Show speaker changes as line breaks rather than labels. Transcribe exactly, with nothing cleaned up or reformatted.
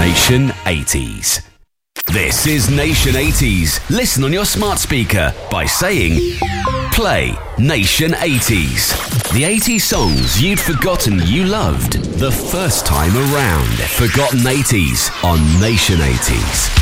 Nation eighties. This is Nation eighties. Listen on your smart speaker by saying, play Nation eighties. The eighties songs you'd forgotten you loved the first time around. Forgotten eighties on Nation eighties.